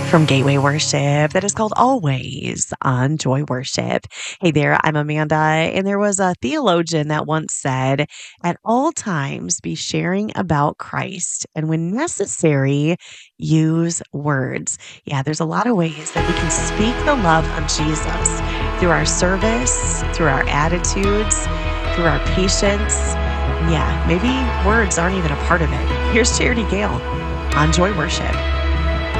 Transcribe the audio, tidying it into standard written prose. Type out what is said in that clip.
from Gateway Worship that is called Always on Joy Worship. Hey there, I'm Amanda, and there was a theologian that once said, at all times be sharing about Christ, and when necessary, use words. Yeah, there's a lot of ways that we can speak the love of Jesus through our service, through our attitudes, through our patience. Yeah, maybe words aren't even a part of it. Here's Charity Gale on Joy Worship.